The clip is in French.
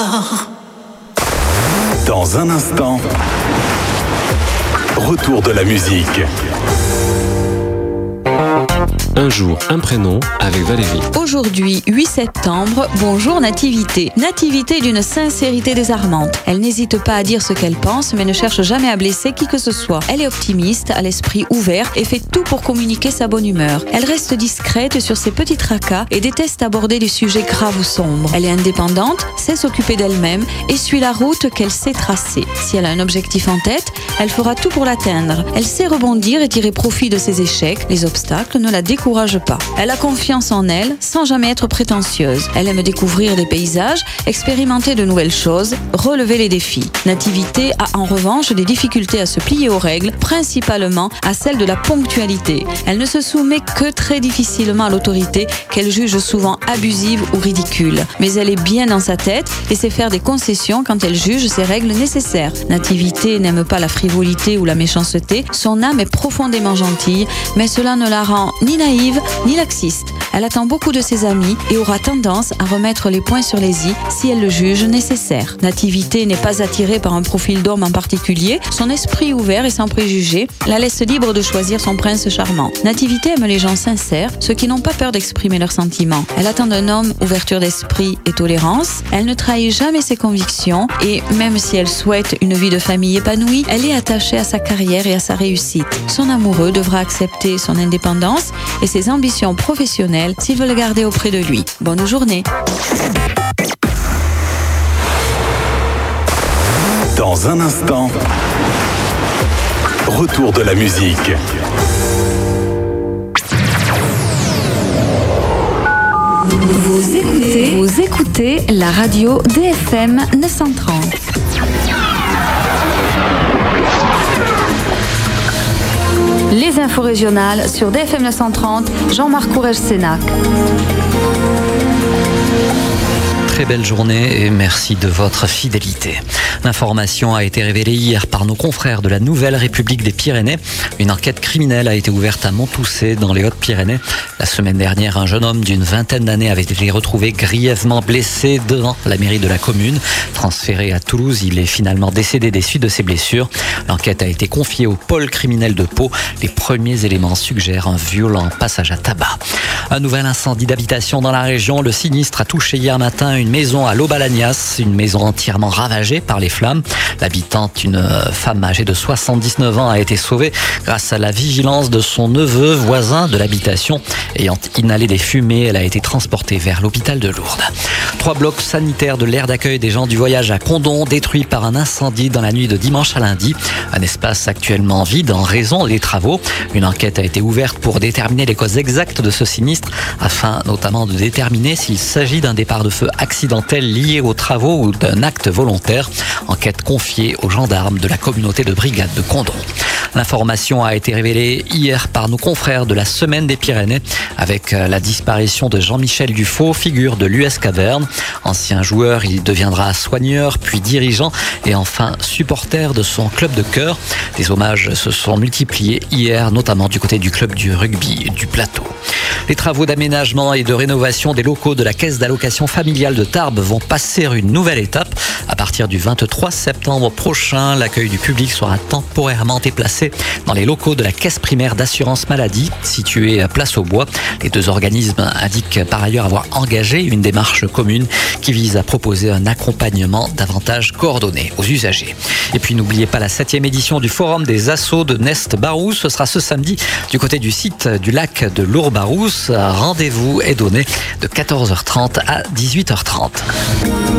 soir. Dans un instant, retour de la musique. Un jour, un prénom avec Valérie. Aujourd'hui, 8 septembre, bonjour Nativité. Nativité d'une sincérité désarmante. Elle n'hésite pas à dire ce qu'elle pense, mais ne cherche jamais à blesser qui que ce soit. Elle est optimiste, a l'esprit ouvert et fait tout pour communiquer sa bonne humeur. Elle reste discrète sur ses petits tracas et déteste aborder des sujets graves ou sombres. Elle est indépendante, sait s'occuper d'elle-même et suit la route qu'elle sait tracer. Si elle a un objectif en tête, elle fera tout pour l'atteindre. Elle sait rebondir et tirer profit de ses échecs. Les obstacles ne la découragent pas. Elle a confiance en elle sans jamais être prétentieuse. Elle aime découvrir des paysages, expérimenter de nouvelles choses, relever les défis. Nativité a en revanche des difficultés à se plier aux règles, principalement à celle de la ponctualité. Elle ne se soumet que très difficilement à l'autorité qu'elle juge souvent abusive ou ridicule. Mais elle est bien dans sa tête et sait faire des concessions quand elle juge ces règles nécessaires. Nativité n'aime pas la frivolité ou la méchanceté. Son âme est profondément gentille, mais cela ne la rend ni naïve ni laxiste. Elle attend beaucoup de ses amis et aura tendance à remettre les points sur les i si elle le juge nécessaire. Nativité n'est pas attirée par un profil d'homme en particulier. Son esprit ouvert et sans préjugés la laisse libre de choisir son prince charmant. Nativité aime les gens sincères, ceux qui n'ont pas peur d'exprimer leurs sentiments. Elle attend d'un homme ouverture d'esprit et tolérance. Elle ne trahit jamais ses convictions et même si elle souhaite une vie de famille épanouie, elle est attachée à sa carrière et à sa réussite. Son amoureux devra accepter son indépendance et ses ambitions professionnelles s'il veut le garder auprès de lui. Bonne journée. Dans un instant, retour de la musique. Vous écoutez la radio DFM 930. Les infos régionales sur DFM 930, Jean-Marc Courrèges-Sénac. Très belle journée et merci de votre fidélité. L'information a été révélée hier par nos confrères de la Nouvelle République des Pyrénées. Une enquête criminelle a été ouverte à Montoussé dans les Hautes-Pyrénées. La semaine dernière, un jeune homme d'une vingtaine d'années avait été retrouvé grièvement blessé devant la mairie de la commune. Transféré à Toulouse, il est finalement décédé des suites de ses blessures. L'enquête a été confiée au pôle criminel de Pau. Les premiers éléments suggèrent un violent passage à tabac. Un nouvel incendie d'habitation dans la région. Le sinistre a touché hier matin une maison à Lobalagnas, une maison entièrement ravagée par les flammes. L'habitante, une femme âgée de 79 ans, a été sauvée grâce à la vigilance de son neveu, voisin de l'habitation. Ayant inhalé des fumées, elle a été transportée vers l'hôpital de Lourdes. 3 blocs sanitaires de l'aire d'accueil des gens du voyage à Condom, détruits par un incendie dans la nuit de dimanche à lundi. Un espace actuellement vide en raison des travaux. Une enquête a été ouverte pour déterminer les causes exactes de ce sinistre, afin notamment de déterminer s'il s'agit d'un départ de feu accidentel lié aux travaux ou d'un acte volontaire. Enquête confiée aux gendarmes de la communauté de brigade de Condom. L'information a été révélée hier par nos confrères de la Semaine des Pyrénées avec la disparition de Jean-Michel Dufaux, figure de l'US Caverne. Ancien joueur, il deviendra soigneur, puis dirigeant et enfin supporter de son club de cœur. Des hommages se sont multipliés hier, notamment du côté du club du rugby du Plateau. Les travaux d'aménagement et de rénovation des locaux de la Caisse d'allocation familiale de Tarbes vont passer une nouvelle étape. À partir du 23 septembre prochain, l'accueil du public sera temporairement déplacé dans les locaux de la Caisse primaire d'assurance maladie, située à Place aux Bois. Les deux organismes indiquent par ailleurs avoir engagé une démarche commune qui vise à proposer un accompagnement davantage coordonné aux usagers. Et puis n'oubliez pas la 7e édition du Forum des Assos de Nest-Barousse. Ce sera ce samedi du côté du site du lac de Lourbarousse. Rendez-vous est donné de 14h30 à 18h30.